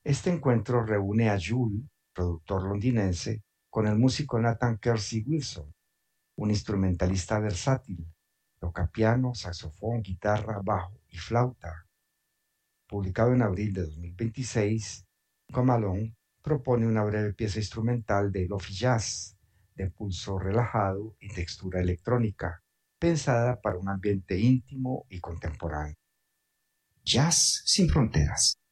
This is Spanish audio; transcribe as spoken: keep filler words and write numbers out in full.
Este encuentro reúne a Jules, productor londinense, con el músico Nathan Kersey Wilson, un instrumentalista versátil. Toca piano, saxofón, guitarra, bajo y flauta. Publicado en abril de dos mil veintiséis, Come Along propone una breve pieza instrumental de lofi jazz, de pulso relajado y textura electrónica, pensada para un ambiente íntimo y contemporáneo. Jazz sin fronteras.